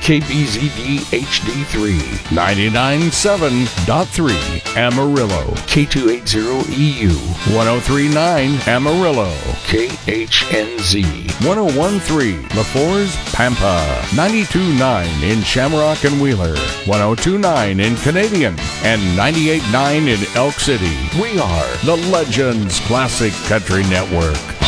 KBZD HD3, 99.7.3 Amarillo, K280EU, 103.9 Amarillo, KHNZ, 101.3 LaForce, Pampa, 92.9 in Shamrock and Wheeler, 102.9 in Canadian, and 98.9 in Elk City. We are the Legends Classic Country Network.